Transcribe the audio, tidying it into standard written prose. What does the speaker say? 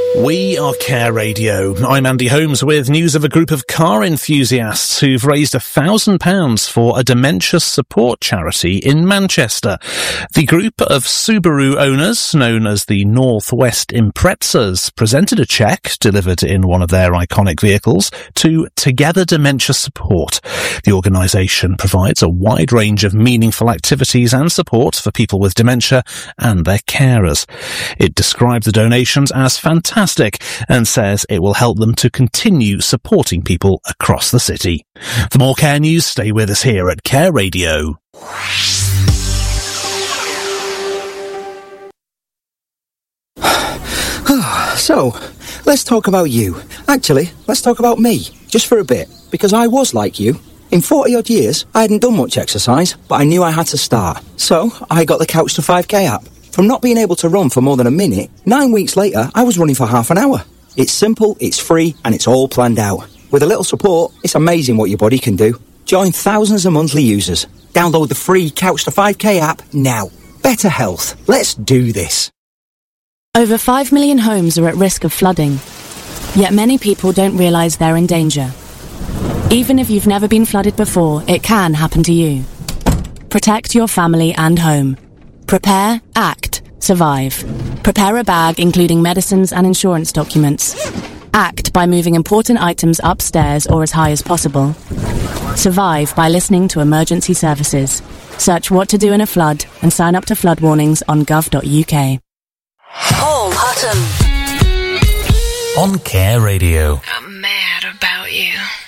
We are Care Radio. I'm Andy Holmes with news of a group of car enthusiasts who've raised £1,000 for a dementia support charity in Manchester. The group of Subaru owners, known as the Northwest Imprezas, presented a cheque, delivered in one of their iconic vehicles, to Together Dementia Support. The organisation provides a wide range of meaningful activities and support for people with dementia and their carers. It described the donations as fantastic and says it will help them to continue supporting people across the city. For more Care news, stay with us here at Care Radio. So, let's talk about you. Actually, let's talk about me, just for a bit, because I was like you. In 40-odd years, I hadn't done much exercise, but I knew I had to start. So, I got the Couch to 5K app. From not being able to run for more than a minute, 9 weeks later, I was running for half an hour. It's simple, it's free, and it's all planned out. With a little support, it's amazing what your body can do. Join thousands of monthly users. Download the free Couch to 5K app now. Better health. Let's do this. Over 5 million homes are at risk of flooding. Yet many people don't realise they're in danger. Even if you've never been flooded before, it can happen to you. Protect your family and home. Prepare, act, survive. Prepare a bag including medicines and insurance documents. Act by moving important items upstairs or as high as possible. Survive by listening to emergency services. Search what to do in a flood and sign up to flood warnings on gov.uk. Paul Hutton. On Care Radio. I'm mad about you.